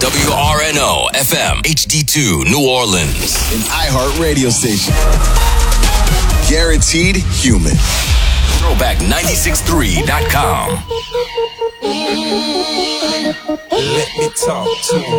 WRNO FM HD2 New Orleans. An iHeart radio station. Guaranteed human. Throwback963.com. Let me talk to him.